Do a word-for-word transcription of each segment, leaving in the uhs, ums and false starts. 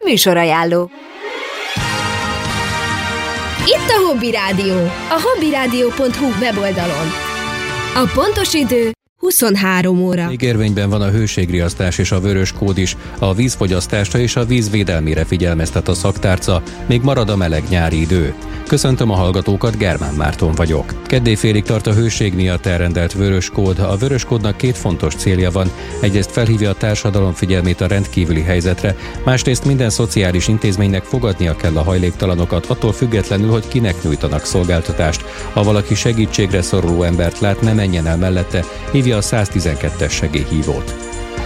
Műsorajánló. Itt a Hobby Rádió, a hobbyrádió pont hu weboldalon. A pontos idő huszonhárom óra. Még érvényben van a hőségriasztás és a vörös kód is. A vízfogyasztásra és a víz védelmére figyelmeztet a szaktárca, még marad a meleg nyári idő. Köszöntöm a hallgatókat, Germán Márton vagyok. Keddéfélig tart a hőség miatt elrendelt vörös kód. A vörös kódnak két fontos célja van. Egyrészt felhívja a társadalom figyelmét a rendkívüli helyzetre, másrészt minden szociális intézménynek fogadnia kell a hajléktalanokat, attól függetlenül, hogy kinek nyújtanak szolgáltatást. Ha valaki segítségre szoruló embert lát, ne menjen el mellette, hívja a száztizenkettes segélyhívót.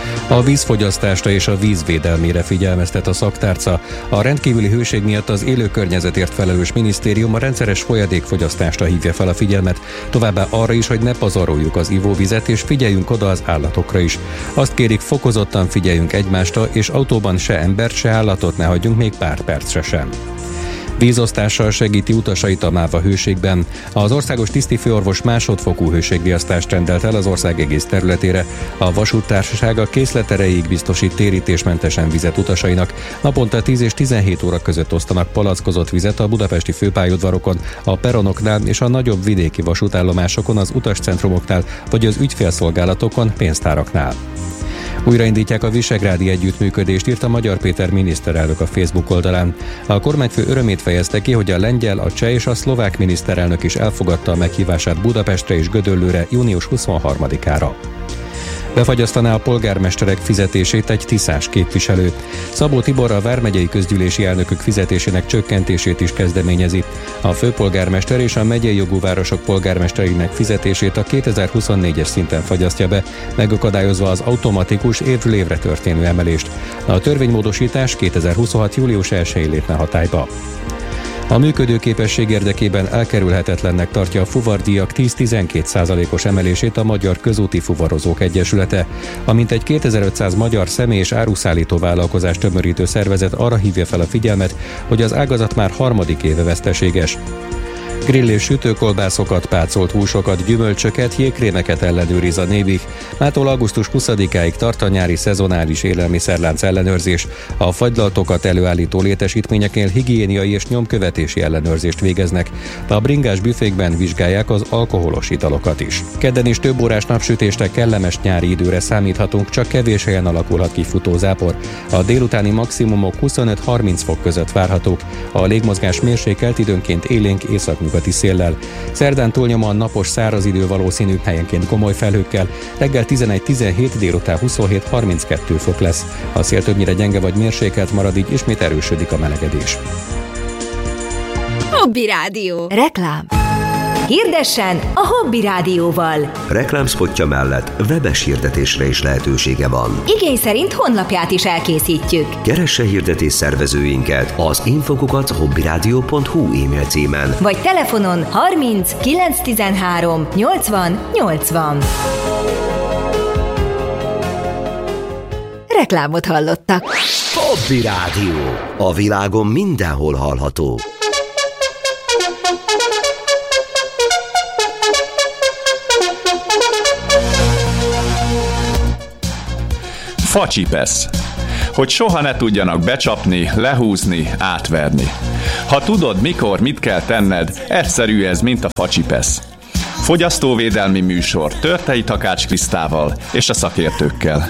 A vízfogyasztásra és a víz védelmére figyelmeztet a szaktárca. A rendkívüli hőség miatt az élőkörnyezetért felelős minisztérium a rendszeres folyadékfogyasztásra hívja fel a figyelmet, továbbá arra is, hogy ne pazaroljuk az ivóvizet, és figyeljünk oda az állatokra is. Azt kérik, fokozottan figyeljünk egymásra, és autóban se embert, se állatot ne hagyjunk még pár percre sem. Vízosztással segíti utasait a MÁV a hőségben. Az országos tisztifőorvos másodfokú hőségriasztást rendelt el az ország egész területére. A vasúttársaság a készlet erejéig biztosít térítésmentesen vizet utasainak. Naponta tíz és tizenhét óra között osztanak palackozott vizet a budapesti főpályaudvarokon, a peronoknál és a nagyobb vidéki vasútállomásokon, az utascentrumoknál vagy az ügyfélszolgálatokon, pénztáraknál. Újraindítják a visegrádi együttműködést, írt a Magyar Péter miniszterelnök a Facebook oldalán. A kormányfő örömét fejezte ki, hogy a lengyel, a cseh és a szlovák miniszterelnök is elfogadta a meghívását Budapestre és Gödöllőre június huszonharmadikára. Befagyasztaná a polgármesterek fizetését egy tiszás képviselő. Szabó Tibor a vármegyei közgyűlési elnökök fizetésének csökkentését is kezdeményezi. A főpolgármester és a megyei jogú városok polgármestereinek fizetését a kétezer-huszonnégyes szinten fagyasztja be, megakadályozva az automatikus évről évre történő emelést. A törvénymódosítás kétezer-huszonhat július elsején lépne hatályba. A működőképesség érdekében elkerülhetetlennek tartja a fuvardíjak tíz-tizenkét százalékos emelését a Magyar Közúti Fuvarozók Egyesülete. A mintegy kétezer-ötszáz magyar személy- és áruszállító vállalkozást tömörítő szervezet arra hívja fel a figyelmet, hogy az ágazat már harmadik éve veszteséges. Grill és sütőkolbászokat, pácolt húsokat, gyümölcsöket, jégkrémeket ellenőriz a Nébih. Mától augusztus huszadikáig tart a nyári szezonális élelmiszerlánc ellenőrzés. A fagylaltokat előállító létesítményeknél higiéniai és nyomkövetési ellenőrzést végeznek. A bringás büfékben vizsgálják az alkoholos italokat is. Kedden is több órás napsütésre, kellemes nyári időre számíthatunk, csak kevés helyen alakulhat ki futózápor. A délutáni maximumok huszonöt-harminc fok között várhatók. A légmozgás mérsékelt, időnként élénk északnyugati széllel. Szerdán túlnyomóan napos száraz idő valószínű, helyenként komoly felhőkkel. Reggel tizenegy-tizenhét, délután huszonhét-harminckettő fok lesz. A szél többnyire gyenge vagy mérsékelt marad, így ismét erősödik a melegedés. Hobby Rádió. Reklám. Hirdessen a Hobby Rádióval. Reklámszpotja mellett webes hirdetésre is lehetősége van. Igény szerint honlapját is elkészítjük. Keresse hirdetés szervezőinket az infokukat hobbyrádió pont hu e-mail címen. Vagy telefonon harminc kilenc tizenhárom nyolcvan nyolcvan. Reklámot hallottak. Hobby Rádió. A világon mindenhol hallható. Facsipesz. Hogy soha ne tudjanak becsapni, lehúzni, átverni. Ha tudod, mikor, mit kell tenned, egyszerű ez, mint a facsipesz. Fogyasztóvédelmi műsor Törtei Takács Krisztával és a szakértőkkel.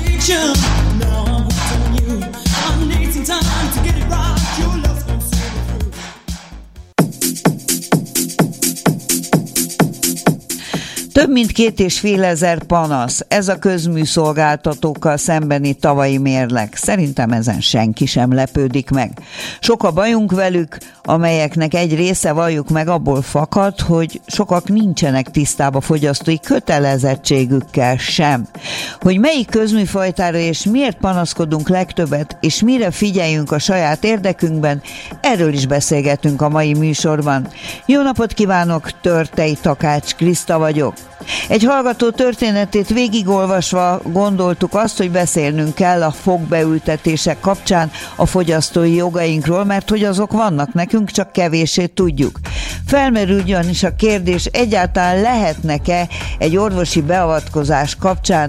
Több mint két és fél ezer panasz, ez a közműszolgáltatókkal szembeni tavalyi mérleg. Szerintem ezen senki sem lepődik meg. Sok a bajunk velük, amelyeknek egy része, valljuk meg, abból fakad, hogy sokak nincsenek tisztában fogyasztói kötelezettségükkel sem. Hogy melyik közműfajtára és miért panaszkodunk legtöbbet, és mire figyeljünk a saját érdekünkben, erről is beszélgetünk a mai műsorban. Jó napot kívánok, Törtei Takács Kriszta vagyok. Egy hallgató történetét végigolvasva gondoltuk azt, hogy beszélnünk kell a fogbeültetések kapcsán a fogyasztói jogainkról, mert hogy azok vannak nekünk, csak kevéssé tudjuk. Felmerül ugyanis a kérdés, egyáltalán lehetnek-e egy orvosi beavatkozás kapcsán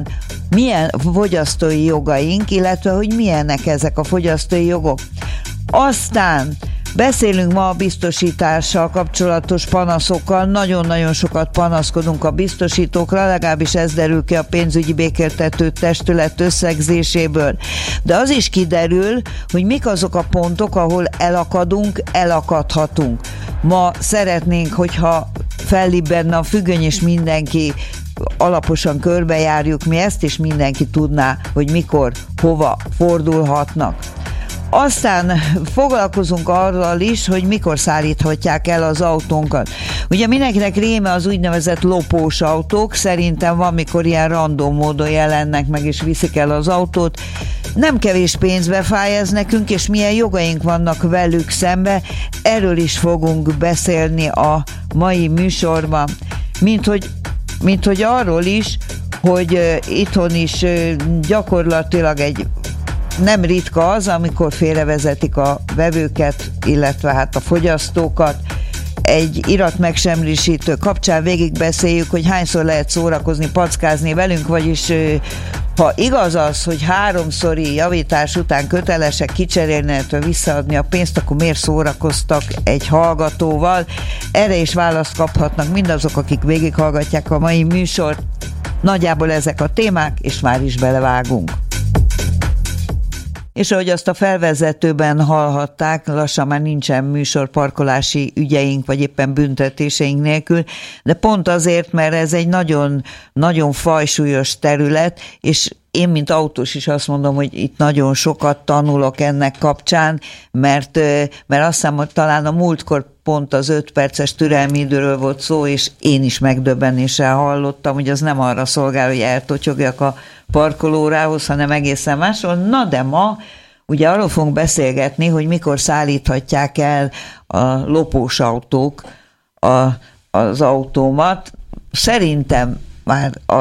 milyen fogyasztói jogaink, illetve hogy milyenek ezek a fogyasztói jogok. Aztán beszélünk ma a biztosítással kapcsolatos panaszokkal. Nagyon-nagyon sokat panaszkodunk a biztosítókra, legalábbis ez derül ki a pénzügyi békéltető testület összegzéséből. De az is kiderül, hogy mik azok a pontok, ahol elakadunk, elakadhatunk. Ma szeretnénk, hogyha fellibbenne a függöny, és mindenki alaposan körbejárjuk mi ezt, és mindenki tudná, hogy mikor, hova fordulhatnak. Aztán foglalkozunk arról is, hogy mikor szállíthatják el az autónkat. Ugye mindenkinek réme az úgynevezett lopós autók, szerintem van, mikor ilyen random módon jelennek meg, és viszik el az autót. Nem kevés pénzbe fáj ez nekünk, és milyen jogaink vannak velük szembe. Erről is fogunk beszélni a mai műsorban. Mint hogy, mint hogy arról is, hogy uh, itthon is uh, gyakorlatilag egy nem ritka az, amikor félrevezetik a vevőket, illetve hát a fogyasztókat. Egy iratmegsemmisítő kapcsán végigbeszéljük, hogy hányszor lehet szórakozni, packázni velünk, vagyis ha igaz az, hogy háromszori javítás után kötelesek kicserélni, illetve visszaadni a pénzt, akkor miért szórakoztak egy hallgatóval? Erre is választ kaphatnak mindazok, akik végighallgatják a mai műsort. Nagyjából ezek a témák, és már is belevágunk. És ahogy azt a felvezetőben hallhatták, lassan már nincsen műsorparkolási ügyeink, vagy éppen büntetéseink nélkül, de pont azért, mert ez egy nagyon, nagyon fajsúlyos terület, és én, mint autós is azt mondom, hogy itt nagyon sokat tanulok ennek kapcsán, mert, mert azt hiszem, hogy talán a múltkor pont az öt perces türelmi időről volt szó, és én is megdöbbenéssel hallottam, hogy az nem arra szolgál, hogy eltotyogjak a parkolórához, hanem egészen másról. Na de ma ugye arról fogunk beszélgetni, hogy mikor szállíthatják el a lopós autók a, az autómat. Szerintem már a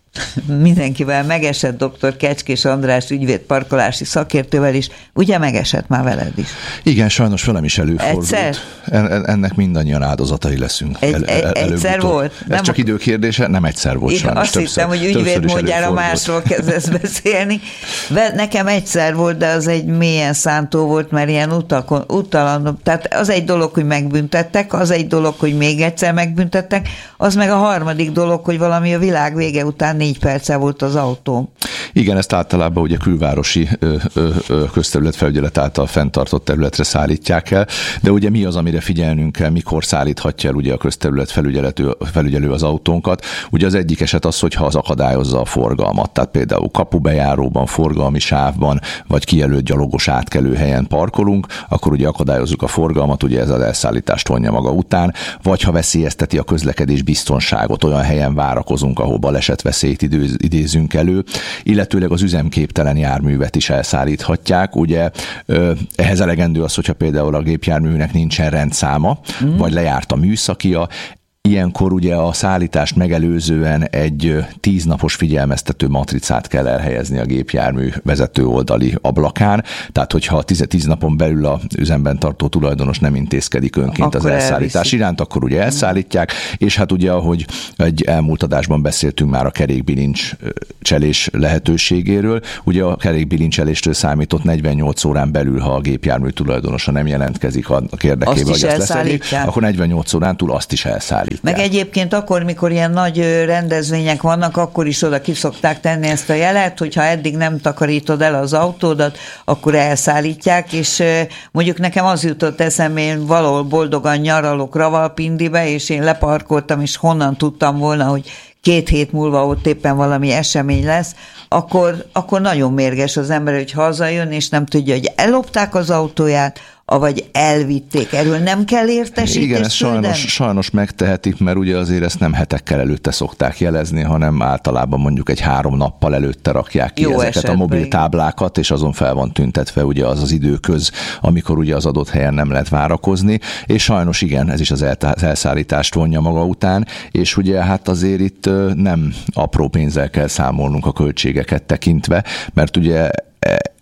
mindenkivel megesett doktor Kecskés András ügyvéd parkolási szakértővel is, ugye megesett már veled is? Igen, sajnos velem is előfordult. Egyszer? En, ennek mindannyian áldozatai leszünk. Egy, el, el, egyszer volt? Ez nem csak időkérdése, nem egyszer volt én sajnos. Azt többször, hittem, hogy ügyvéd módjára másról kezdesz beszélni. Nekem egyszer volt, de az egy mélyen szántó volt, mert ilyen utakon, utalan, tehát az egy dolog, hogy megbüntettek, az egy dolog, hogy még egyszer megbüntettek, az meg a harmadik dolog, hogy valami a világ vége után négy perce volt az autó. Igen, ezt általában ugye külvárosi ö, ö, ö, közterületfelügyelet által fenntartott területre szállítják el, de ugye mi az, amire figyelnünk kell, mikor szállíthatja el ugye a közterület felügyelő az autónkat. Ugye az egyik eset az, hogyha az akadályozza a forgalmat, tehát például kapubejáróban, forgalmi sávban, vagy kijelölt gyalogos átkelőhelyen parkolunk, akkor ugye akadályozzuk a forgalmat, ugye ez az elszállítást vonja maga után, vagy ha veszélyezteti a közlekedés biztonságot, olyan helyen várakozunk, ahol balesetveszélyt idézünk elő, illetőleg az üzemképtelen járművet is elszállíthatják. Ugye ehhez elegendő az, hogyha például a gépjárműnek nincsen rendszáma, mm. vagy lejárt a műszakia. Ilyenkor ugye a szállítást megelőzően egy tíznapos figyelmeztető matricát kell elhelyezni a gépjármű vezető oldali ablakán, tehát hogyha tíz, tíz napon belül a üzemben tartó tulajdonos nem intézkedik önként akkor az elszállítás elviszi. iránt, akkor ugye elszállítják, és hát ugye ahogy egy elmúlt adásban beszéltünk már a kerékbilincselés lehetőségéről, ugye a kerékbilincseléstől számított negyvennyolc órán belül, ha a gépjármű tulajdonosa nem jelentkezik a érdekében, hogy ezt leszedjék, akkor negyvennyolc órán túl azt is elszállítják. Meg egyébként akkor, mikor ilyen nagy rendezvények vannak, akkor is oda kiszokták tenni ezt a jelet, hogyha eddig nem takarítod el az autódat, akkor elszállítják, és mondjuk nekem az jutott eszembe, én valahol boldogan nyaralok Ravalpindibe, és én leparkoltam, és honnan tudtam volna, hogy két hét múlva ott éppen valami esemény lesz, akkor, akkor nagyon mérges az ember, hogy hazajön, és nem tudja, hogy ellopták az autóját, avagy elvitték. Erről nem kell értesítést Igen, ezt sajnos, sajnos megtehetik, mert ugye azért ezt nem hetekkel előtte szokták jelezni, hanem általában mondjuk egy három nappal előtte rakják ki Jó ezeket esetben. a mobil táblákat, és azon fel van tüntetve ugye az az időköz, amikor ugye az adott helyen nem lehet várakozni, és sajnos igen, ez is az elszállítást vonja maga után, és ugye hát azért itt nem apró pénzzel kell számolnunk a költségeket tekintve, mert ugye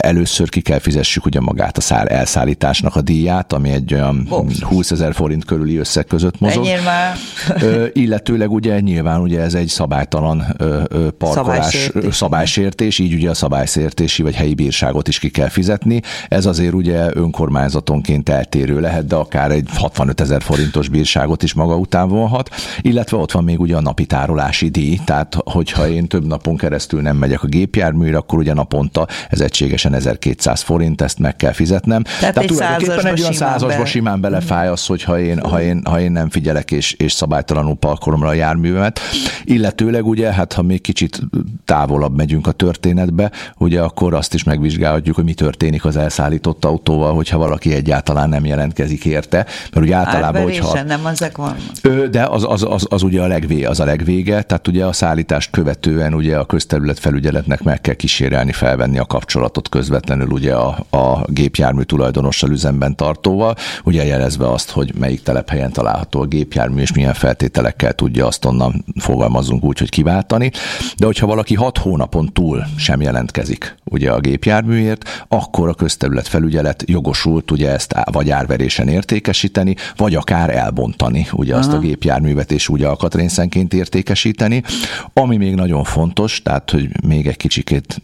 először ki kell fizessük ugye magát a szár elszállításnak a díját, ami egy olyan húszezer forint körüli összeg között mozog. Már. Illetőleg ugye nyilván ugye ez egy szabálytalan parkolás, szabálysértés. szabálysértés, így ugye a szabálysértési vagy helyi bírságot is ki kell fizetni. Ez azért ugye önkormányzatonként eltérő lehet, de akár egy hatvanötezer forintos bírságot is maga után vonhat. Illetve ott van még ugye a napi tárolási díj, tehát hogyha én több napon keresztül nem megyek a gépjárműre, akkor ugye naponta ez egységesen ezerkétszáz forint, ezt meg kell fizetnem. Tehát, Tehát tulajdonképpen egy olyan százasba simán belefáj az, hogyha én, ha én, ha én nem figyelek és, és szabálytalanul parkolom a járművemet. Illetőleg ugye, hát ha még kicsit távolabb megyünk a történetbe, ugye akkor azt is megvizsgálhatjuk, hogy mi történik az elszállított autóval, hogyha valaki egyáltalán nem jelentkezik érte. Mert ugye általában, hogyha... nem ezek vannak. De az, az, az, az ugye a legvége, az a legvége, tehát ugye a szállítást követően ugye a közterület felügyeletnek meg kell kísérelni, felvenni a kapcsolatot közvetlenül ugye a, a gépjármű tulajdonossal, üzemben tartóval, ugye jelezve azt, hogy melyik telephelyen található a gépjármű, és milyen feltételekkel tudja azt onnan, fogalmazzunk úgy, hogy kiváltani. De hogyha valaki hat hónapon túl sem jelentkezik ugye a gépjárműért, akkor a közterület felügyelet jogosult ugye ezt vagy árverésen értékesíteni, vagy akár elbontani ugye Aha. azt a gépjárművet, és ugye alkatrészenként értékesíteni. Ami még nagyon fontos, tehát, hogy még egy kicsikét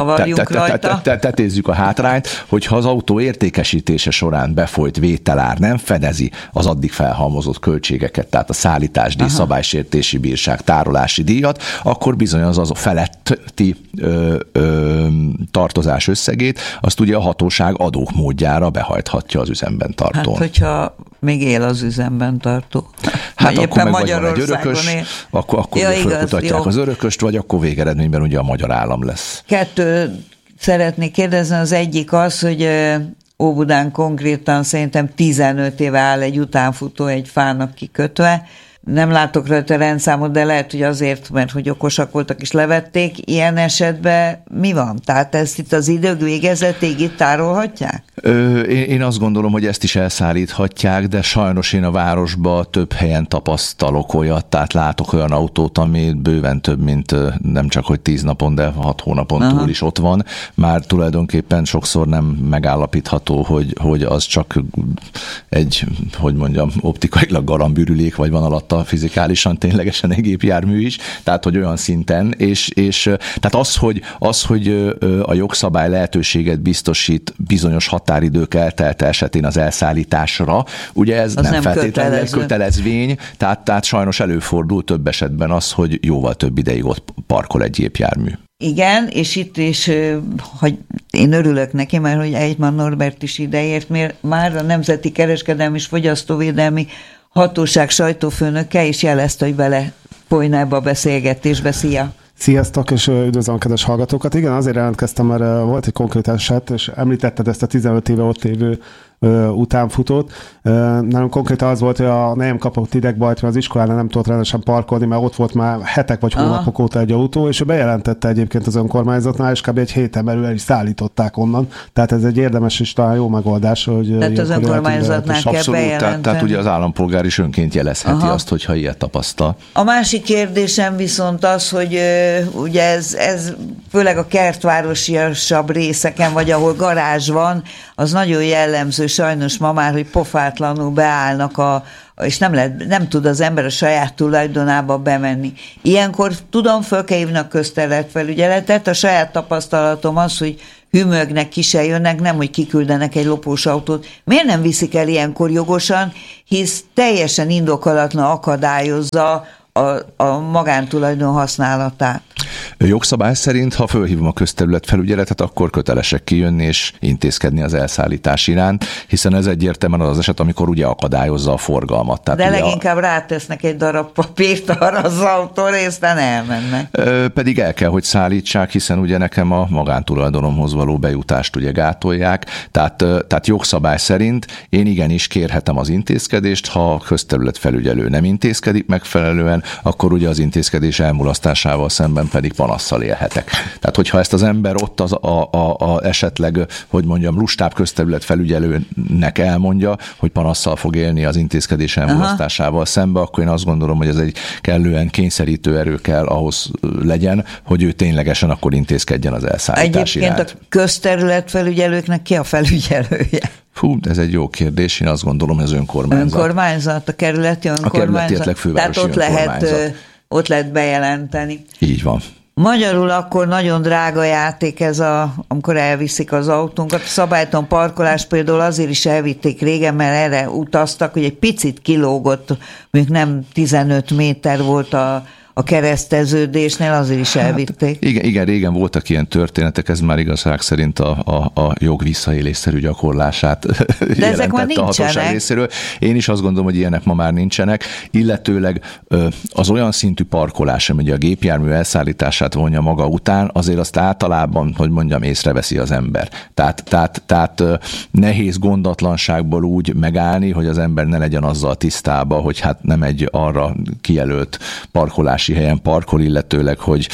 tetézzük a hátrányt, hogyha az autó értékesítése során befolyt vételár nem fedezi az addig felhalmozott költségeket, tehát a szállításdíj, szabálysértési bírság, tárolási díjat, akkor bizony az az a feletti ö, ö, tartozás összegét, azt ugye a hatóság adók módjára behajthatja az üzemben tartó. Hát, hogyha még él az üzemben tartó. Hát akkor meg vagy van egy örökös, él. akkor, akkor ja, felkutatják az örököst, vagy akkor végeredményben ugye a magyar állam lesz. Kettő szeretnék kérdezni, az egyik az, hogy Óbudán konkrétan szerintem tizenöt éve áll egy utánfutó egy fának kikötve. Nem látok rajta rendszámot, de lehet, hogy azért, mert hogy okosak voltak és levették. Ilyen esetben mi van? Tehát ezt itt az idők végezetéig itt tárolhatják? Ö, én, én azt gondolom, hogy ezt is elszállíthatják, de sajnos én a városban több helyen tapasztalok olyat, tehát látok olyan autót, ami bőven több, mint nem csak hogy tíz napon, de hat hónapon Aha. túl is ott van. Már tulajdonképpen sokszor nem megállapítható, hogy, hogy az csak egy, hogy mondjam, optikailag galambürülék, vagy van alatta fizikálisan ténylegesen egy gépjármű is, tehát hogy olyan szinten, és, és tehát az, hogy, az, hogy a jogszabály lehetőséget biztosít bizonyos határidők eltelte esetén az elszállításra, ugye ez nem, nem feltétlenül kötelező. kötelezvény, tehát, tehát sajnos előfordul több esetben az, hogy jóval több ideig ott parkol egy gépjármű. Igen, és itt is, hogy én örülök neki, mert hogy Eichmann Norbert is ideért, mert már a Nemzeti Kereskedelmi és Fogyasztóvédelmi Hatóság sajtófőnöke is jelezte, hogy bele folyna ebbe a beszélgetésbe. Szia! Sziasztok, és üdvözlöm a kedves hallgatókat. Igen, azért jelentkeztem, mert volt egy konkrét eset, és említetted ezt a tizenöt éve ott lévő utánfutót. Nagyon konkrétan az volt, hogy a nem kapott idegbajt, mert az iskolánál nem tudott rendesen parkolni, mert ott volt már hetek vagy hónapok óta egy autó, és ő bejelentette egyébként az önkormányzatnál, és kb. Egy héten belül el is szállították onnan. Tehát ez egy érdemes és talán jó megoldás, hogy... Tehát az önkormányzatnál kell bejelenteni. Tehát, tehát ugye az állampolgár is önként jelezheti Aha. azt, hogyha ilyet tapasztal. A másik kérdésem viszont az, hogy ugye ez, ez főleg a kertvárosiasabb részeken, vagy ahol garázs van, az nagyon jellemző sajnos ma már, hogy pofátlanul beállnak, a, és nem, lehet, nem tud az ember a saját tulajdonába bemenni. Ilyenkor tudom, föl kell hívni a közterületfelügyeletet. A saját tapasztalatom az, hogy hümögnek, ki se jönnek, nem, hogy kiküldenek egy lopós autót. Miért nem viszik el ilyenkor jogosan, hisz teljesen indokolatlan akadályozza a, a magántulajdon használatát. Jogszabály szerint, ha fölhívom a közterület felügyeletet, akkor kötelesek kijönni és intézkedni az elszállítás iránt, hiszen ez egyértelműen az, az eset, amikor ugye akadályozza a forgalmat. Tehát de leginkább a... rátesznek egy darab papírt arra az autóra, és aztán elmennek. Ö, pedig el kell, hogy szállítsák, hiszen ugye nekem a magántulajdonomhoz való bejutást ugye gátolják, tehát, tehát jogszabály szerint én igenis kérhetem az intézkedést, ha a közterület felügyelő nem intézkedik megfelelően, akkor ugye az intézkedés elmulasztásával szemben pedig panasszal élhetek. Tehát, hogyha ezt az ember ott az a, a, a esetleg, hogy mondjam, lustább közterület felügyelőnek elmondja, hogy panasszal fog élni az intézkedés elmulasztásával szembe, akkor én azt gondolom, hogy ez egy kellően kényszerítő erő kell ahhoz legyen, hogy ő ténylegesen akkor intézkedjen az elszállítás iránt. Egyébként a közterület felügyelőknek ki a felügyelője? Fú, ez egy jó kérdés. Én azt gondolom, hogy az önkormányzat. Önkormányzat, a kerületi önkormányzat. A kerületi, illetve fővárosi Tehát ott lehet, ott lehet bejelenteni. Így van. Magyarul akkor nagyon drága játék ez, a, amikor elviszik az autónkat. A szabálytalan parkolás például azért is elvitték régen, mert erre utaztak, hogy egy picit kilógott, mondjuk nem tizenöt méter volt a a kereszteződésnél, azért is elvitték. Hát, igen, igen, régen voltak ilyen történetek, ez már igazság szerint a, a, a jog visszaélésszerű gyakorlását de ezek már nincsenek. A hatóság részéről. Én is azt gondolom, hogy ilyenek ma már nincsenek, illetőleg az olyan szintű parkolás, ami a gépjármű elszállítását vonja maga után, azért azt általában, hogy mondjam, észreveszi az ember. Tehát, tehát, tehát nehéz gondatlanságból úgy megállni, hogy az ember ne legyen azzal tisztában, hogy hát nem egy arra kijelölt parkolás helyen parkol, illetőleg, hogy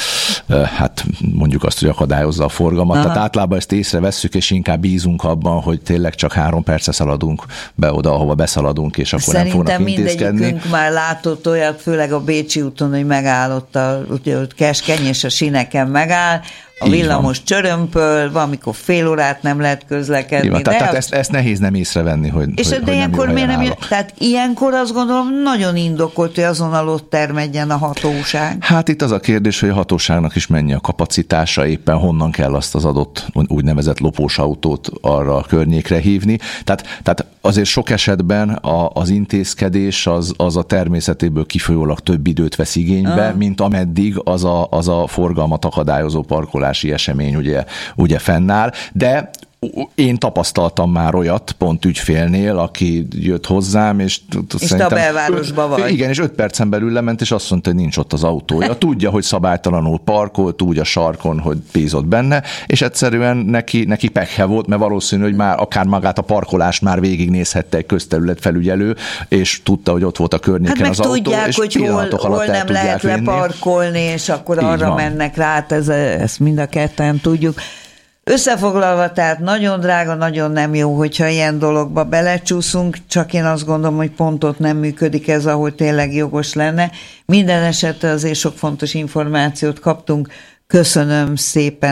hát mondjuk azt, hogy akadályozza a forgalmat. Aha. Tehát általában ezt észrevesszük, és inkább bízunk abban, hogy tényleg csak három perce szaladunk be oda, ahova beszaladunk, és akkor Szerintem nem fognak intézkedni. Szerintem mindegyikünk már látott olyat, főleg a Bécsi úton, hogy megállott a keskeny, és a sineken megáll, a villamos csörömpöl, valamikor fél órát nem lehet közlekedni. Van, tehát tehát ezt, ezt nehéz nem észrevenni, hogy És hogy, de hogy ilyenkor miért nem jön? Tehát ilyenkor azt gondolom nagyon indokolt, hogy azonnal ott termedjen a hatóság. Hát itt az a kérdés, hogy a hatóságnak is mennyi a kapacitása, éppen honnan kell azt az adott úgynevezett lopós autót arra a környékre hívni. Tehát, tehát azért sok esetben a, az intézkedés az, az a természetéből kifolyólag több időt vesz igénybe, ah. mint ameddig az a, az a forgalmat akadályozó parkolási esemény ugye, ugye fennáll, de én tapasztaltam már olyat pont ügyfélnél, aki jött hozzám, és, és te a belvárosban vagy. Igen, és öt percen belül lement, és azt mondta, hogy nincs ott az autója. Tudja, hogy szabálytalanul parkolt, úgy a sarkon, hogy bízott benne, és egyszerűen neki, neki pekhe volt, mert valószínű, hogy már akár magát a parkolást már végignézhette egy közterület felügyelő, és tudta, hogy ott volt a környéken hát az autó, tudják, és hogy hol, hol nem lehet vinni. leparkolni, és akkor így arra van. mennek rá, hát ez, ezt mind a ketten tudjuk. Összefoglalva, tehát nagyon drága, nagyon nem jó, hogyha ilyen dologba belecsúszunk, csak én azt gondolom, hogy pont ott nem működik ez, ahol tényleg jogos lenne. Minden esetre azért sok fontos információt kaptunk. Köszönöm szépen!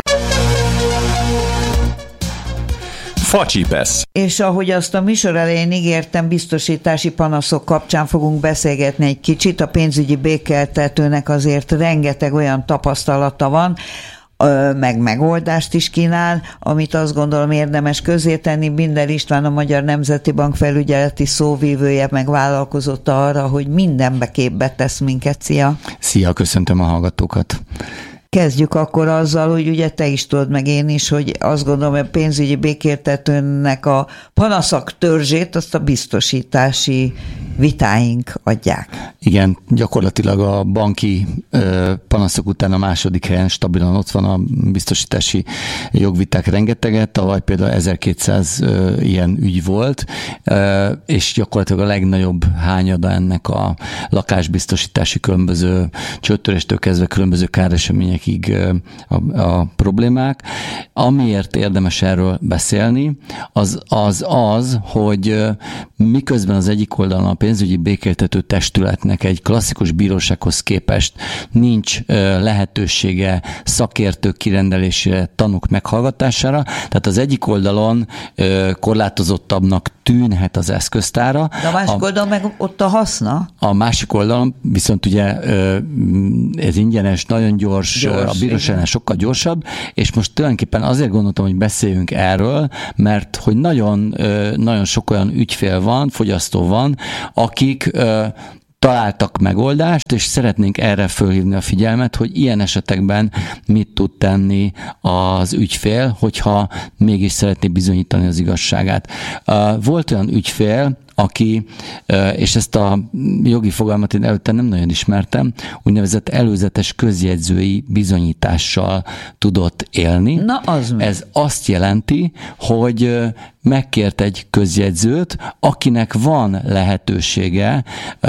Facsipesz. És ahogy azt a műsor elején ígértem, biztosítási panaszok kapcsán fogunk beszélgetni egy kicsit. A pénzügyi békeltetőnek azért rengeteg olyan tapasztalata van, meg megoldást is kínál, amit azt gondolom érdemes közzétenni. Binder István, a Magyar Nemzeti Bank felügyeleti szóvívője megvállalkozott arra, hogy mindenbe képbe tesz minket. Szia! Szia, köszöntöm a hallgatókat! Kezdjük akkor azzal, hogy ugye te is tudod, meg én is, hogy azt gondolom, hogy a pénzügyi békéltetőnek a panaszok törzsét azt a biztosítási vitáink adják. Igen, gyakorlatilag a banki ö, panaszok után a második helyen stabilan ott van a biztosítási jogviták rengeteget, tavaly például ezerkétszáz ö, ilyen ügy volt, ö, és gyakorlatilag a legnagyobb hányada ennek a lakásbiztosítási különböző csőttöréstől kezdve különböző káreseményekig ö, a, a problémák. Amiért érdemes erről beszélni, az az, az hogy ö, miközben az egyik oldalon a pénzügyi békéltető testületnek egy klasszikus bírósághoz képest nincs lehetősége szakértők kirendelésére, tanúk meghallgatására, tehát az egyik oldalon korlátozottabbnak tűnhet az eszköztára. De a másik a, oldalon meg ott a haszna? A másik oldalon viszont ugye ez ingyenes, nagyon gyors, gyors a bíróságnál sokkal gyorsabb, és most tulajdonképpen azért gondoltam, hogy beszéljünk erről, mert hogy nagyon, nagyon sok olyan ügyfél van, fogyasztó van, akik ö, találtak megoldást, és szeretnénk erre fölhívni a figyelmet, hogy ilyen esetekben mit tud tenni az ügyfél, hogyha mégis szeretné bizonyítani az igazságát. Volt olyan ügyfél, aki, és ezt a jogi fogalmat én előtte nem nagyon ismertem, úgynevezett előzetes közjegyzői bizonyítással tudott élni. Na, az Ez azt jelenti, hogy megkért egy közjegyzőt, akinek van lehetősége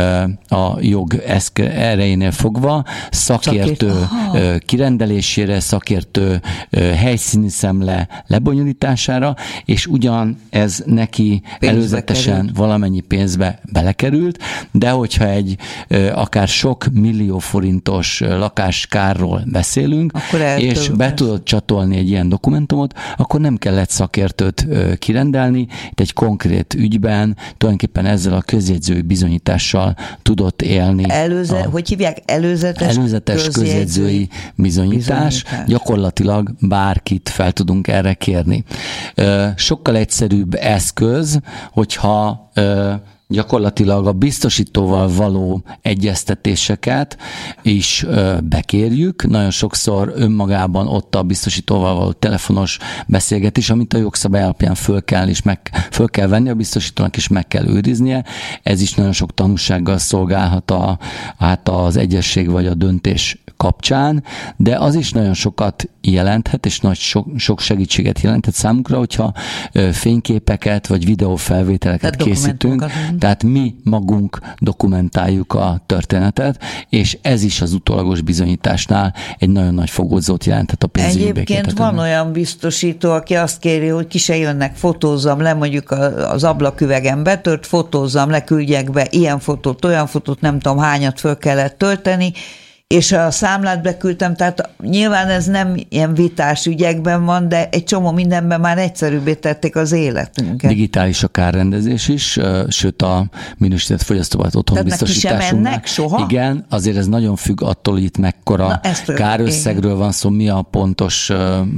a jog erejénél fogva szakértő Szakért. kirendelésére, szakértő helyszíni szemle lebonyolítására, és ugyan ez neki pénzbe előzetesen került. Valamennyi pénzbe belekerült, de hogyha egy akár sok millió forintos lakáskárról beszélünk, és be tudod csatolni egy ilyen dokumentumot, akkor nem kellett szakértőt kirendelni, rendelni, itt egy konkrét ügyben tulajdonképpen ezzel a közjegyzői bizonyítással tudott élni. Előze, a, hogy hívják? Előzetes, előzetes közjegyzői, közjegyzői bizonyítás. bizonyítás. Gyakorlatilag bárkit fel tudunk erre kérni. Sokkal egyszerűbb eszköz, hogyha gyakorlatilag a biztosítóval való egyeztetéseket is bekérjük. Nagyon sokszor önmagában ott a biztosítóval való telefonos beszélgetés, amit a jogszabály alapján föl kell, és meg, föl kell venni a biztosítónak, és meg kell őriznie. Ez is nagyon sok tanúsággal szolgálhat a, hát az egyesség vagy a döntés kapcsán, de az is nagyon sokat jelenthet, és nagy sok, sok segítséget jelenthet számunkra, hogyha fényképeket vagy videófelvételeket tehát készítünk, tehát mi magunk dokumentáljuk a történetet, és ez is az utólagos bizonyításnál egy nagyon nagy fogódzót jelenthet a pénzügyi békéltetőnek. Egyébként van olyan biztosító, aki azt kéri, hogy ki se jönnek, fotózzam le, mondjuk az ablaküvegen betört, fotózzam le, küldjek be ilyen fotót, olyan fotót, nem tudom hányat föl kellett tölteni, és a számlát beküldtem, tehát nyilván ez nem ilyen vitás ügyekben van, de egy csomó mindenben már egyszerűbbé tették az életünket. Digitális a kárrendezés is, sőt a minősített fogyasztóbarát otthon biztosításunknak. Soha? Igen, azért ez nagyon függ attól, hogy itt mekkora kárösszegről van szó, mi a pontos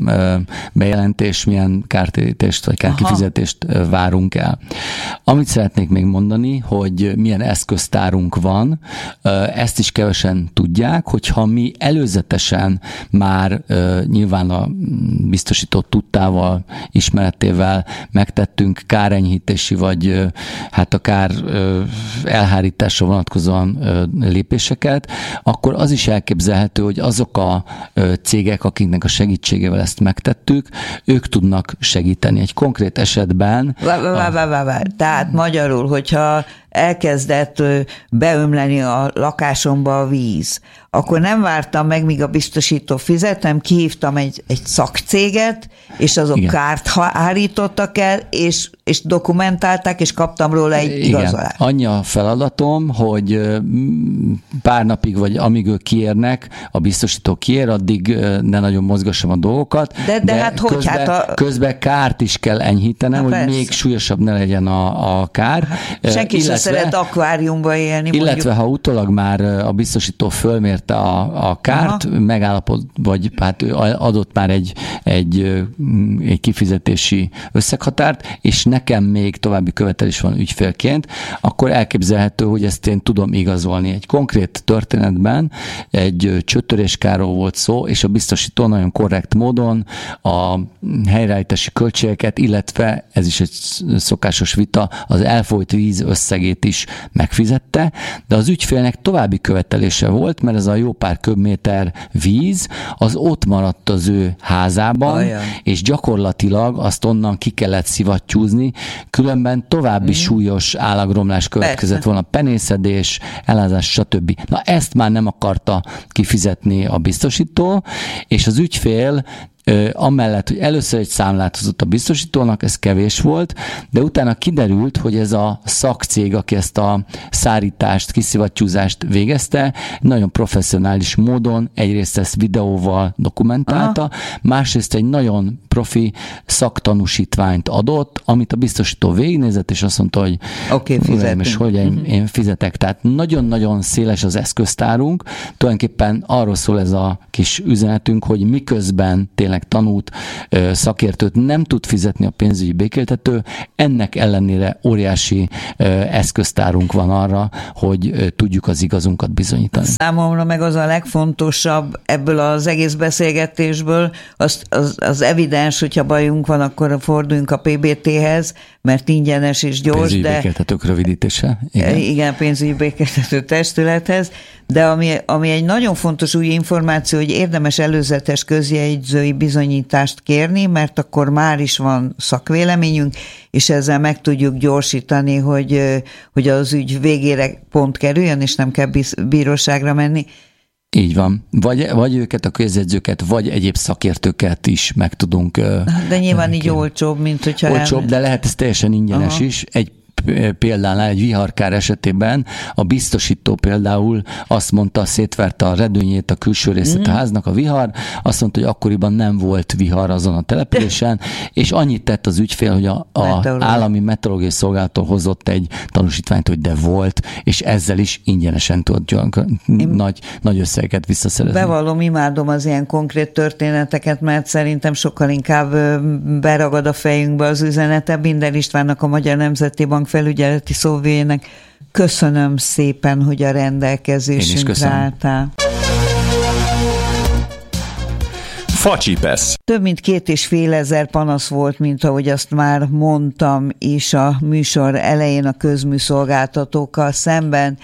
bejelentés, milyen kártérítést vagy kárkifizetést Aha. várunk el. Amit szeretnék még mondani, hogy milyen eszköztárunk van, ezt is kevesen tudják, hogyha mi előzetesen már uh, nyilván a biztosító tudtával, ismeretével megtettünk kárenyhítési vagy uh, hát a kár uh, elhárításra vonatkozóan uh, lépéseket, akkor az is elképzelhető, hogy azok a uh, cégek, akiknek a segítségével ezt megtettük, ők tudnak segíteni. Egy konkrét esetben... Vá, vá, vá, vá, vá. Tehát magyarul, hogyha elkezdett beömleni a lakásomba a víz, akkor nem vártam meg, míg a biztosító fizetem, kihívtam egy, egy szakcéget, és azok Igen. kárt hárítottak el, és, és dokumentálták, és kaptam róla egy Igen. igazolást. Annyi a feladatom, hogy pár napig, vagy amíg ők kiérnek, a biztosító kiér, addig ne nagyon mozgassam a dolgokat, de, de, de hát hogy? Közben, Hát a... közben kárt is kell enyhítenem, hogy még súlyosabb ne legyen a, a kár. Senki sem szeret akváriumba élni. Illetve, mondjuk. ha utólag már a biztosító fölmérte a, a kárt, Aha. megállapod, vagy hát adott már egy, egy, egy kifizetési összeghatárt, és nekem még további követelés van ügyfélként, akkor elképzelhető, hogy ezt én tudom igazolni. Egy konkrét történetben egy csőtöréskáról volt szó, és a biztosító nagyon korrekt módon a helyreállítási költségeket, illetve ez is egy szokásos vita, az elfolyt víz összegét is megfizette, de az ügyfélnek további követelése volt, mert ez a jó pár köbméter víz, az ott maradt az ő házában, Aján. és gyakorlatilag azt onnan ki kellett szivattyúzni, különben további mm. súlyos állagromlás következett Persze. volna, penészedés, elázás, stb. Na ezt már nem akarta kifizetni a biztosító, és az ügyfél amellett, hogy először egy számlát hozott a biztosítónak, ez kevés volt, de utána kiderült, hogy ez a szakcég, aki ezt a szárítást, kiszivattyúzást végezte, nagyon professzionális módon egyrészt ezt videóval dokumentálta, Aha. másrészt egy nagyon profi szaktanúsítványt adott, amit a biztosító végignézett, és azt mondta, hogy okay, uraim és hölgyeim, én fizetek. Tehát nagyon-nagyon széles az eszköztárunk, tulajdonképpen arról szól ez a kis üzenetünk, hogy miközben tényleg tanult szakértőt nem tud fizetni a pénzügyi békéltető, ennek ellenére óriási eszköztárunk van arra, hogy tudjuk az igazunkat bizonyítani. Számomra meg az a legfontosabb ebből az egész beszélgetésből, az, az, az evidens, hogyha bajunk van, akkor forduljunk a pé bé té-hez, mert ingyenes és gyors. Pénzügyi de békéltetők rövidítése. Igen, igen pénzügyi békéltető testülethez, de ami, ami egy nagyon fontos új információ, hogy érdemes előzetes közjegyzői bizonyítást kérni, mert akkor már is van szakvéleményünk, és ezzel meg tudjuk gyorsítani, hogy, hogy az ügy végére pont kerüljön, és nem kell bíróságra menni. Így van. Vagy, vagy őket, a közjegyzőket, vagy egyéb szakértőket is meg tudunk... De nyilván így olcsóbb, mint hogyha... Olcsóbb, el... de lehet ez teljesen ingyenes Aha. is. Egy példánál, egy viharkár esetében a biztosító például azt mondta, szétverte a redőnyét, a külső részét mm. a háznak, a vihar, azt mondta, hogy akkoriban nem volt vihar azon a településen, és annyit tett az ügyfél, hogy a, a állami meteorológiai szolgálattól hozott egy tanúsítványt, hogy de volt, és ezzel is ingyenesen tudott nagy, nagy összegeket visszaszerezni. Bevallom, imádom az ilyen konkrét történeteket, mert szerintem sokkal inkább beragad a fejünkbe az üzenete. Binder Istvánnak, a Magyar Nemzeti Bank felügyeleti szóvivőjének köszönöm szépen, hogy a rendelkezésünkre álltál. Facsipesz. Több mint két és fél ezer panasz volt, mint ahogy azt már mondtam is a műsor elején a közműszolgáltatókkal szemben,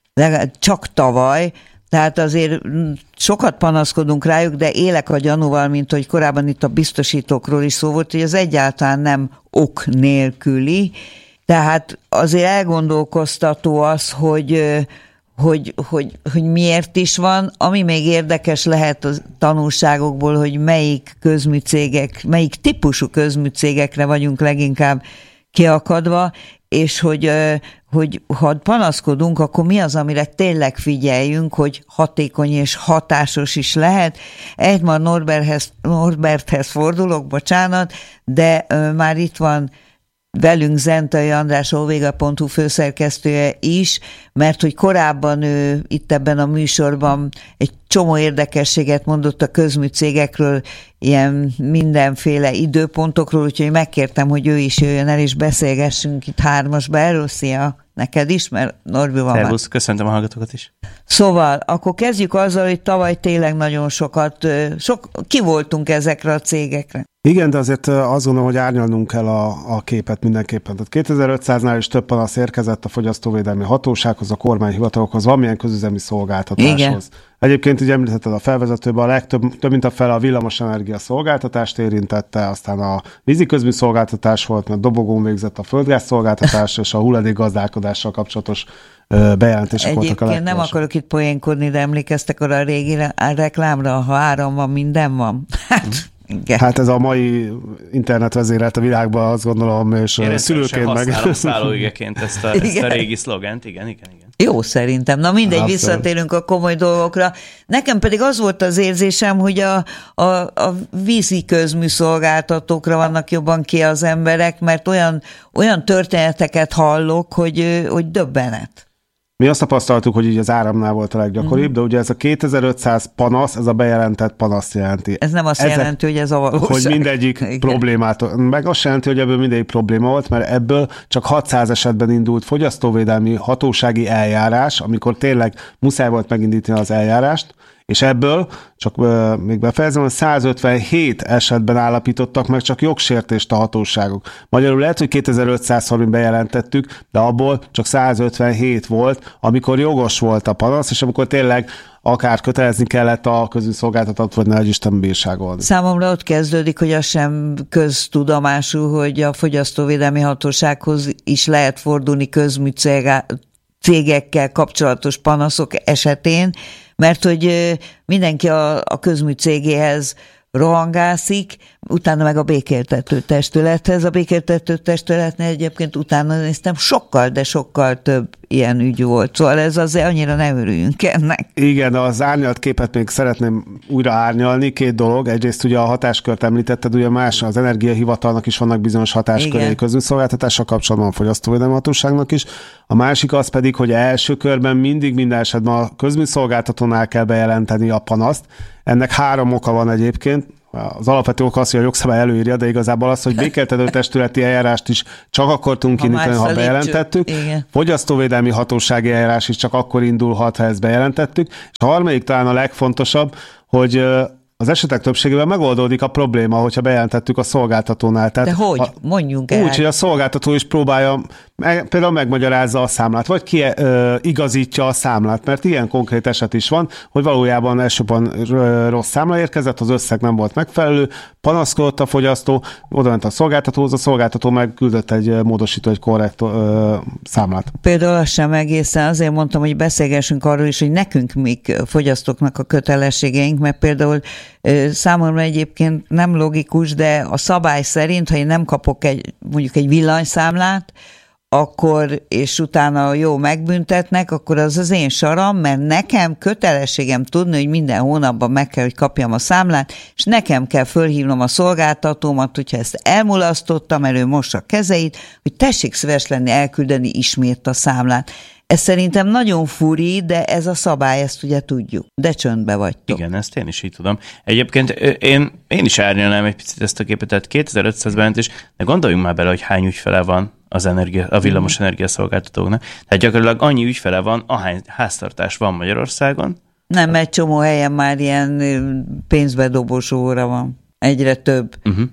csak tavaly, tehát azért sokat panaszkodunk rájuk, de élek a gyanúval, mint hogy korábban itt a biztosítókról is szó volt, hogy az egyáltalán nem ok nélküli. Tehát azért elgondolkoztató az, hogy, hogy, hogy, hogy miért is van. Ami még érdekes lehet a tanulságokból, hogy melyik közműcégek, melyik típusú közműcégekre vagyunk leginkább kiakadva, és hogy, hogy ha panaszkodunk, akkor mi az, amire tényleg figyeljünk, hogy hatékony és hatásos is lehet. Egymar Norberthez, Norberthez fordulok, bocsánat, de már itt van velünk Zentai András, óvéga pont hu főszerkesztője is, mert hogy korábban ő itt ebben a műsorban egy csomó érdekességet mondott a közműcégekről, ilyen mindenféle időpontokról, úgyhogy megkértem, hogy ő is jöjjön el, és beszélgessünk itt hármasba erről. Szia! Neked is, mert Norbi van. Szervusz, köszöntöm a hallgatókat is. Szóval, akkor kezdjük azzal, hogy tavaly tényleg nagyon sokat, sok, ki voltunk ezekre a cégekre. Igen, de azért azt gondolom, hogy árnyalnunk kell a, a képet mindenképpen. Tehát kétezer-ötszáznál is több panasz érkezett a Fogyasztóvédelmi Hatósághoz, a kormányhivatalokhoz, valamilyen közüzemi szolgáltatáshoz. Igen. Egyébként így említetted a felvezetőben, a legtöbb, több mint a fele a villamosenergia szolgáltatást érintette, aztán a vízi közműszolgáltatás volt, mert dobogón végzett a földgáz szolgáltatás, és a hulladékgazdálkodással kapcsolatos bejelentések Egyébként voltak a legtöbb. Nem akarok itt poénkodni, de emlékeztek arra a régi reklámra, ha áram van, minden van. Hát... Igen. Hát ez a mai internet vezérelt a világban, azt gondolom, és én szülőként meg... Én szállóigeként ezt a, ezt a régi szlogent, igen, igen, igen. Jó, szerintem. Na mindegy, Abszolút. Visszatérünk a komoly dolgokra. Nekem pedig az volt az érzésem, hogy a, a, a vízi közműszolgáltatókra vannak jobban ki az emberek, mert olyan, olyan történeteket hallok, hogy, hogy döbbenet. Mi azt tapasztaltuk, hogy így az áramnál volt a leggyakoribb, mm. de ugye ez a kétezer-ötszáz panasz, ez a bejelentett panaszt jelenti. Ez nem azt Ezek, jelenti, hogy ez a valóság. Hogy mindegyik Igen. problémát, meg azt jelenti, hogy ebből mindegyik probléma volt, mert ebből csak hatszáz esetben indult fogyasztóvédelmi hatósági eljárás, amikor tényleg muszáj volt megindítani az eljárást, és ebből, csak uh, még befejezem, százötvenhét esetben állapítottak meg csak jogsértést a hatóságok. Magyarul lehet, hogy kétezer-ötszázszor bejelentettük, de abból csak százötvenhét volt, amikor jogos volt a panasz, és amikor tényleg akár kötelezni kellett a közszolgáltatót, vagy ne egy Isten bírságolni. Számomra ott kezdődik, hogy az sem köztudomású, hogy a Fogyasztóvédelmi Hatósághoz is lehet fordulni közműcégekkel kapcsolatos panaszok esetén, mert hogy mindenki a, a közműcégéhez rohangászik, utána meg a békéltető testülethez. A békéltető testületnél egyébként utána néztem, sokkal, de sokkal több ilyen ügy volt. Szóval ez azért annyira ne örüljünk ennek. Igen, az árnyalt képet még szeretném újra árnyalni. Két dolog. Egyrészt ugye a hatáskört említetted, ugye más, az Energiahivatalnak is vannak bizonyos hatáskörei közműszolgáltatással kapcsolatban, a Fogyasztóvédelmi Hatóságnak is. A másik az pedig, hogy első körben mindig minden esetben a közműszolgáltatónál kell bejelenteni a panaszt. Ennek három oka van egyébként. Az alapvető ok az, hogy a jogszabály előírja, de igazából az, hogy békéltető testületi eljárást is csak akkor tudunk indítani, ha bejelentettük. Igen. Fogyasztóvédelmi hatósági eljárás is csak akkor indulhat, ha ezt bejelentettük. És a harmadik talán a legfontosabb, hogy az esetek többségében megoldódik a probléma, hogyha bejelentettük a szolgáltatónál. Tehát de hogy? A, Mondjunk el. Úgy, hogy a szolgáltató is próbálja, meg, például megmagyarázza a számlát, vagy ki ö, igazítja a számlát, mert ilyen konkrét eset is van, hogy valójában elsőben rossz számla érkezett, az összeg nem volt megfelelő, panaszkodott a fogyasztó, oda ment a szolgáltatóhoz, a szolgáltató meg küldött egy módosító, egy korrekt ö, számlát. Például azt sem egészen, azért mondtam, hogy beszélgessünk arról is, hogy nekünk mik fogyasztóknak a kötelességeink, mert például számomra egyébként nem logikus, de a szabály szerint, ha én nem kapok egy, mondjuk egy villanyszámlát, akkor, és utána jó megbüntetnek, akkor az az én saram, mert nekem kötelességem tudni, hogy minden hónapban meg kell, hogy kapjam a számlát, és nekem kell fölhívnom a szolgáltatómat, hogyha ezt elmulasztottam, mert ő mossa a kezeit, hogy tessék szíves lenni elküldeni ismét a számlát. Ez szerintem nagyon furi, de ez a szabály, ezt ugye tudjuk. De csöndbe vagytok. Igen, ezt én is így tudom. Egyébként én, én is árnyalnám egy picit ezt a képet, tehát kétezer-ötszáz bejelentés, de gondoljunk már bele, hogy hány ügyfele van az energia, a villamos energiaszolgáltatóknak. Tehát gyakorlatilag annyi ügyfele van, ahány háztartás van Magyarországon. Nem, egy csomó helyen már ilyen pénzbedobós óra van. Egyre több. Uh-huh.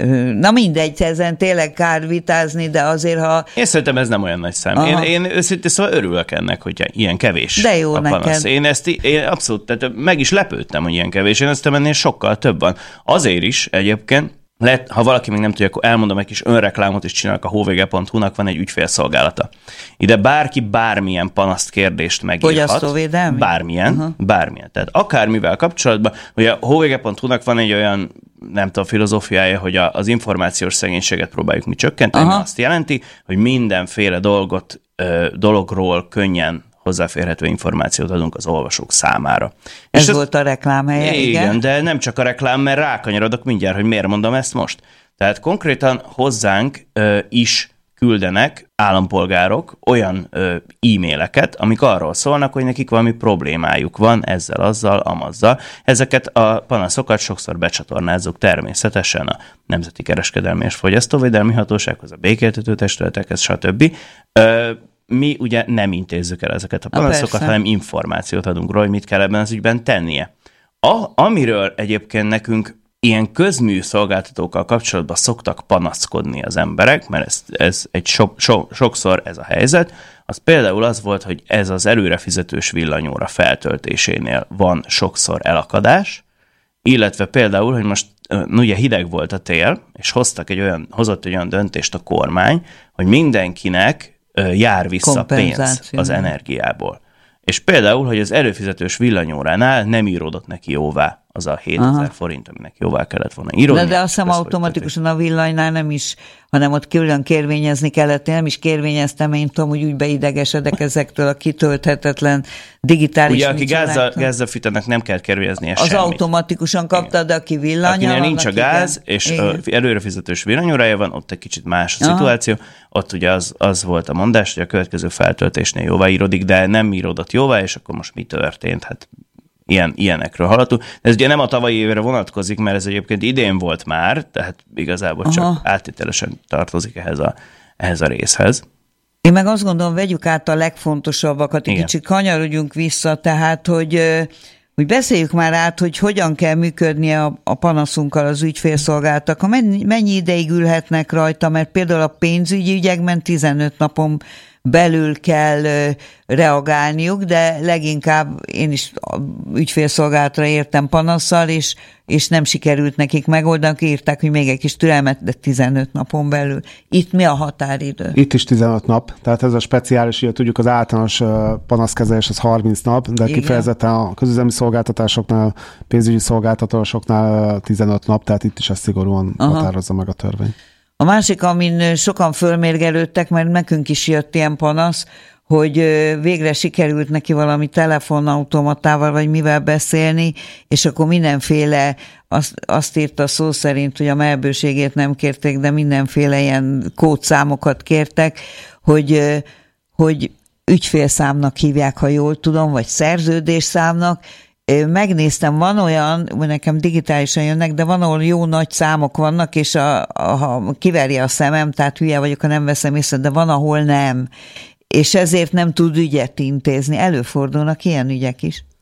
Na mindegy, ezen tényleg kár vitázni, de azért, ha... Én szerintem ez nem olyan nagy szám. Én, én őszintén szóval örülök ennek, hogy ilyen kevés de jó a panasz. Neked. Én ezt én abszolút, tehát meg is lepődtem, hogy ilyen kevés. Én azt ennél sokkal több van. Azért is egyébként, lehet, ha valaki még nem tudja, akkor elmondom, egy kis önreklámot is csinálok, a hvg pont hu-nak van egy ügyfélszolgálata. Ide bárki bármilyen panaszt, kérdést megírhat. Fogyasztóvédelmi? Bármilyen, uh-huh. bármilyen. Tehát akármivel kapcsolatban, ugye a hvg pont hu-nak van egy olyan, nem tudom, filozófiája, hogy a, az információs szegénységet próbáljuk mi csökkenteni. Uh-huh. Azt jelenti, hogy mindenféle dolgot, ö, dologról könnyen hozzáférhető információt adunk az olvasók számára. Ez és volt ez, a reklám helye, igen? Igen, de nem csak a reklám, mert rákanyarodok mindjárt, hogy miért mondom ezt most. Tehát konkrétan hozzánk ö, is küldenek állampolgárok olyan ö, e-maileket, amik arról szólnak, hogy nekik valami problémájuk van ezzel, azzal, amazzal. Ezeket a panaszokat sokszor becsatornázzuk természetesen a Nemzeti Kereskedelmi és Fogyasztóvédelmi Hatósághoz, a békéltető testületekhez, stb. Ö, Mi ugye nem intézzük el ezeket a panaszokat, hanem információt adunk róla, hogy mit kell ebben az ügyben tennie. A, amiről egyébként nekünk ilyen közmű szolgáltatókkal kapcsolatban szoktak panaszkodni az emberek, mert ez, ez egy so, so, sokszor ez a helyzet, az például az volt, hogy ez az előrefizetős villanyóra feltöltésénél van sokszor elakadás, illetve például, hogy most ugye hideg volt a tél, és hoztak egy olyan, hozott egy olyan döntést a kormány, hogy mindenkinek jár vissza pénz az energiából. És például, hogy az előfizetős villanyóránál nem íródott neki jóvá az a hétezer forint, aminek jóvá kellett volna írni. De, de azt hiszem automatikusan a villanynál nem is, hanem ott külön kérvényezni kellett. Én nem is kérvényeztem, én tudom, hogy úgy beidegesedek ezektől a kitölthetetlen digitális... Ugye, aki gázzal, gázzal fűtenek, nem kell kérvényeznie az semmit. Az automatikusan kapta, de aki villanya... Akinél nincs a gáz, igen. És igen. Előrefizetős villanyórája van, ott egy kicsit más a szituáció. Aha. Ott ugye az, az volt a mondás, hogy a következő feltöltésnél jóvá íródik, de nem íródott jóvá, és akkor most mi történt? Hát Ilyen, ilyenekről hallottuk. Ez ugye nem a tavalyi évre vonatkozik, mert ez egyébként idén volt már, tehát igazából Aha. csak áttételesen tartozik ehhez a, ehhez a részhez. Én meg azt gondolom, vegyük át a legfontosabbakat, egy kicsit kanyarodjunk vissza, tehát, hogy, hogy beszéljük már át, hogy hogyan kell működnie a, a panaszunkkal az ügyfélszolgáltak, mennyi, mennyi ideig ülhetnek rajta, mert például a pénzügyi ügyekben tizenöt napon belül kell reagálniuk, de leginkább én is ügyfélszolgálatra értem panasszal, és, és nem sikerült nekik megoldani, írták, hogy még egy kis türelmet, de tizenöt napon belül. Itt mi a határidő? Itt is tizenöt nap, tehát ez a speciális, ugye tudjuk, az általános panaszkezelés az harminc nap, de igen. Kifejezetten a közüzemi szolgáltatásoknál, pénzügyi szolgáltatásoknál tizenöt nap, tehát itt is ezt szigorúan Aha. határozza meg a törvény. A másik, amin sokan fölmérgelődtek, mert nekünk is jött ilyen panasz, hogy végre sikerült neki valami telefonautomatával, vagy mivel beszélni, és akkor mindenféle, azt, azt írta szó szerint, hogy a melbőségét nem kérték, de mindenféle ilyen kódszámokat kértek, hogy, hogy ügyfélszámnak hívják, ha jól tudom, vagy szerződésszámnak. Megnéztem, van olyan, nekem digitálisan jönnek, de van, ahol jó nagy számok vannak, és a, a, kiverje a szemem, tehát hülye vagyok, ha nem veszem észre, de van, ahol nem. És ezért nem tud ügyet intézni. Előfordulnak ilyen ügyek is.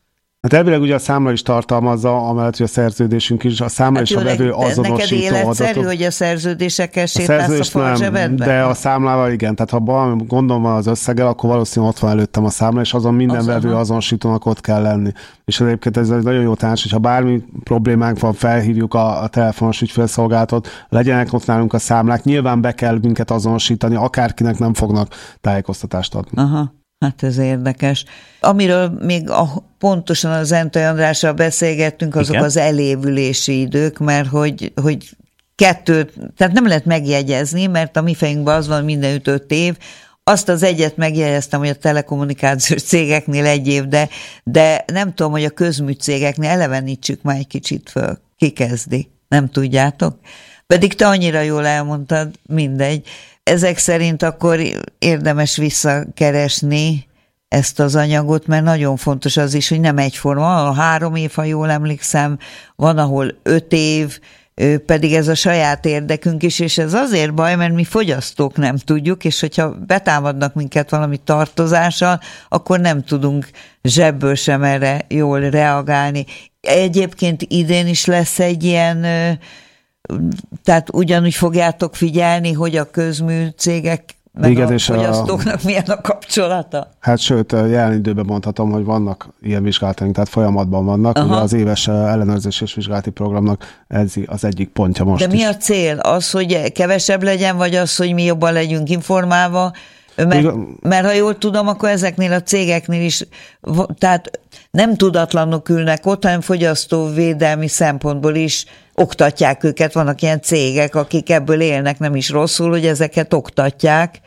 Hát elvileg ugye a számla is tartalmazza, amellett, hogy a szerződésünk is, a számla hát és a vevő azonosító neked életszerű, adatok. Hogy a szerződésekkel sétálsz a farzsebedben? De a számlával igen, tehát ha valami gondom van az összeggel, akkor valószínűleg ott van előttem a számla, és azon minden azon, vevő azonosítónak ott kell lenni. És egyébként ez egy nagyon jó tanács, hogyha bármi problémánk van, felhívjuk a, a telefonos ügyfélszolgálatot, legyenek ott nálunk a számlák, nyilván be kell minket azonosítani, akárkinek nem fognak tájékoztatást adni. Aha. Hát ez érdekes. Amiről még a, pontosan az Zentai Andrással beszélgettünk, azok Igen? az elévülési idők, mert hogy, hogy kettőt, tehát nem lehet megjegyezni, mert a mi fejünkben az van mindenütt öt év, azt az egyet megjegyeztem, hogy a telekommunikációs cégeknél egy év, de, de nem tudom, hogy a közműcégeknél elevenítsük már egy kicsit föl. Ki kezdi? Nem tudjátok? Pedig te annyira jól elmondtad, mindegy. Ezek szerint akkor érdemes visszakeresni ezt az anyagot, mert nagyon fontos az is, hogy nem egyforma. A három év, ha jól emlékszem, van, ahol öt év, pedig ez a saját érdekünk is, és ez azért baj, mert mi fogyasztók nem tudjuk, és hogyha betámadnak minket valami tartozással, akkor nem tudunk zsebből sem erre jól reagálni. Egyébként idén is lesz egy ilyen, tehát ugyanúgy fogjátok figyelni, hogy a közműcégek meg igen, a fogyasztóknak a... milyen a kapcsolata? Hát sőt, jelen időben mondhatom, hogy vannak ilyen vizsgálataink, tehát folyamatban vannak. Aha. Ugye az éves ellenőrzés és vizsgálati programnak ez az egyik pontja most De mi is. a cél? Az, hogy kevesebb legyen, vagy az, hogy mi jobban legyünk informálva? Mert, mert ha jól tudom, akkor ezeknél a cégeknél is, tehát nem tudatlanok ülnek ott, hanem fogyasztóvédelmi szempontból is oktatják őket. Vannak ilyen cégek, akik ebből élnek, nem is rosszul, hogy ezeket oktatják.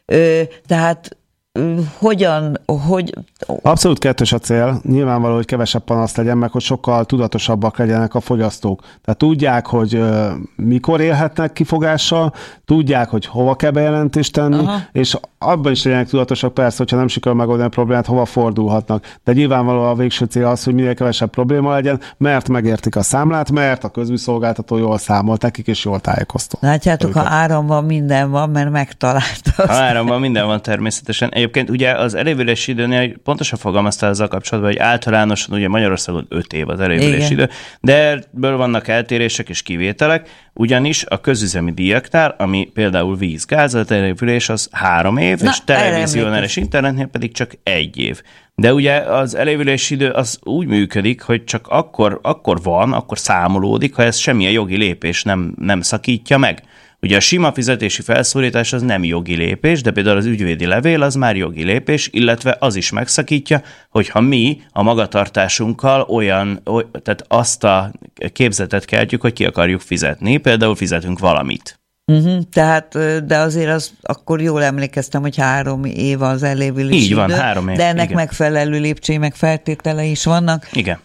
Tehát hogyan, hogy... Abszolút kettős a cél. Nyilvánvaló, hogy kevesebb panasz legyen, meg hogy sokkal tudatosabbak legyenek a fogyasztók. Tehát tudják, hogy uh, mikor élhetnek kifogással, tudják, hogy hova kell bejelentést tenni, Aha. és abban is legyenek tudatosak, persze, hogyha nem sikerül megoldani a problémát, hova fordulhatnak. De nyilvánvaló a végső cél az, hogy minél kevesebb probléma legyen, mert megértik a számlát, mert a közműszolgáltató jól számolt nekik, és jól tájékoztat. Látjátok, ha áramban minden van, mert megtalálta. Ha áramban minden van természetesen. Egyébként ugye az elévülési időnél pontosan fogalmaztál azzal kapcsolatban, hogy általánosan ugye Magyarországon öt év az elévülési idő, de ebből vannak eltérések és kivételek, ugyanis a közüzemi díjaknál, ami például víz-gáz, az elévülés az három év, Na, és televíziónál és internetnél pedig csak egy év. De ugye az elévülési idő az úgy működik, hogy csak akkor, akkor van, akkor számolódik, ha ez semmilyen jogi lépés nem, nem szakítja meg. Ugye a sima fizetési felszólítás az nem jogi lépés, de például az ügyvédi levél az már jogi lépés, illetve az is megszakítja, hogyha mi a magatartásunkkal olyan, oly, tehát azt a képzetet keltjük, hogy ki akarjuk fizetni, például fizetünk valamit. Uh-huh, tehát, de azért az, akkor jól emlékeztem, hogy három év az elévülési Így van, idő, három év. De ennek igen. megfelelő lépcsői, meg feltételei is vannak. Igen.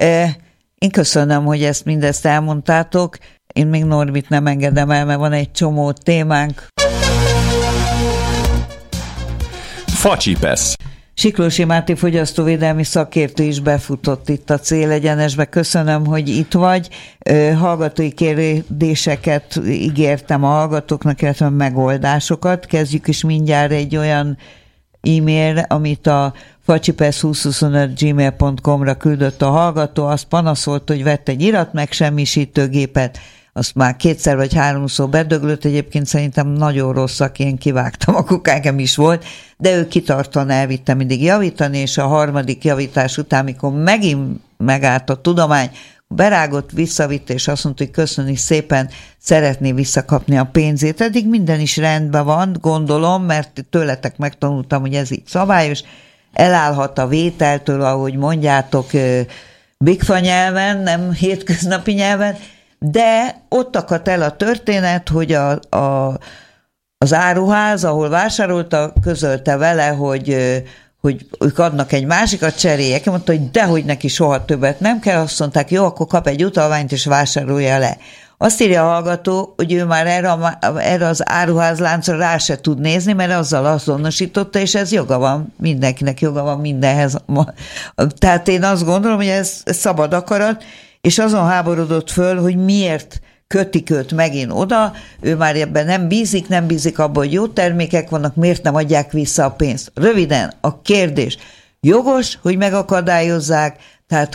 Én köszönöm, hogy ezt mindezt elmondtátok. Én még Norbit nem engedem el, mert van egy csomó témánk. Facsipesz. Siklósi Máté fogyasztóvédelmi szakértő is befutott itt a Célegyenesbe. Köszönöm, hogy itt vagy. Hallgatói kérdéseket ígértem a hallgatóknak, illetve megoldásokat. Kezdjük is mindjárt egy olyan e-mail, amit a facsipesz húszszázhuszonöt gmail pont com-ra küldött a hallgató. Azt panaszolt, hogy vett egy iratmegsemmisítőgépet, azt már kétszer vagy háromszor bedöglött, egyébként szerintem nagyon rosszak, én kivágtam, a kukákem is volt, de ő kitartóan elvitte mindig javítani, és a harmadik javítás után, mikor megint megállt a tudomány, berágott, visszavitt, és azt mondta, hogy köszöni szépen, szeretné visszakapni a pénzét. Eddig minden is rendben van, gondolom, mert tőletek megtanultam, hogy ez így szabályos, elállhat a vételtől, ahogy mondjátok, bigfa nyelven, nem hétköznapi nyelven, de ott akadt el a történet, hogy a, a, az áruház, ahol vásárolta, közölte vele, hogy, hogy ők adnak egy másikat, cseréljek. Mondta, hogy dehogy neki soha többet nem kell, azt mondták, jó, akkor kap egy utalványt és vásárolja le. Azt írja a hallgató, hogy ő már erre, a, erre az áruházláncra rá se tud nézni, mert azzal azonosította, és ez joga van, mindenkinek joga van mindenhez. Tehát én azt gondolom, hogy ez, ez szabad akarat, és azon háborodott föl, hogy miért kötik őt megint oda, ő már ebben nem bízik, nem bízik abban, hogy jó termékek vannak, miért nem adják vissza a pénzt. Röviden, a kérdés, jogos, hogy megakadályozzák, tehát